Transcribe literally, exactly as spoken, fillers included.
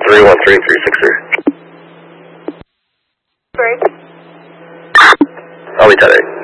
three one three three six three. Great. I'll be ten eight.